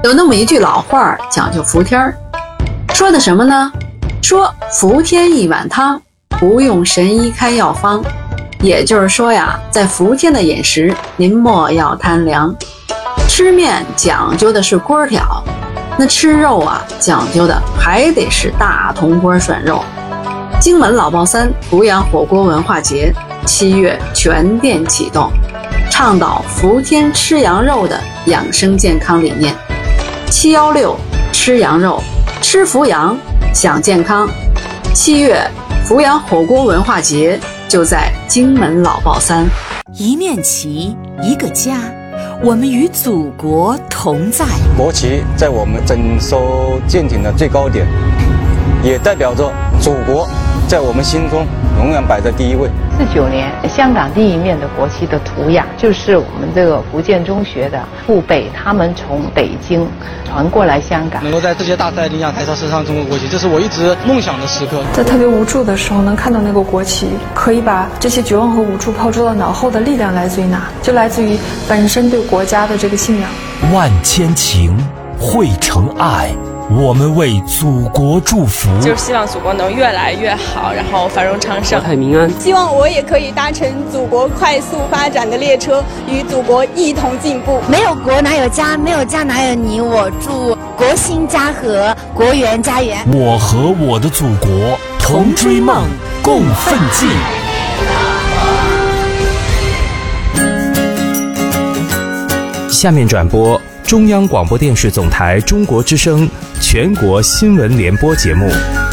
有那么一句老话讲究伏天儿，说的什么呢？说伏天一碗汤，不用神医开药方。也就是说呀，在伏天的饮食，您莫要贪凉。吃面讲究的是锅条，那吃肉啊，讲究的还得是大铜锅涮肉。荆门老爆三图阳火锅文化节7月全店启动，倡导伏天吃羊肉的养生健康理念。716吃羊肉，吃伏羊，享健康。7月伏阳火锅文化节就在荆门老爆三。 一面旗，一个家，我们与祖国同在。 国旗在我们整艘舰艇的最高点，也代表着祖国在我们心中永远摆在第一位。 49年香港第一面的国旗的图样，就是我们这个福建中学的父辈，他们从北京传过来香港。 能够在世界大赛领奖台上升上中国国旗，这是我一直梦想的时刻。 在特别无助的时候，能看到那个国旗，可以把这些绝望和无助抛诸到脑后的力量来自于哪？就来自于本身对国家的这个信仰。 万千情汇成爱，我们为祖国祝福， 就是希望祖国能越来越好，然后繁荣昌盛， 国泰民安。 希望我也可以搭乘祖国快速发展的列车，与祖国一同进步。 没有国哪有家，没有家哪有你我，祝国兴家和，国源家园。 我和我的祖国同追梦，共奋进。 下面转播中央广播电视总台中国之声全国新闻联播节目。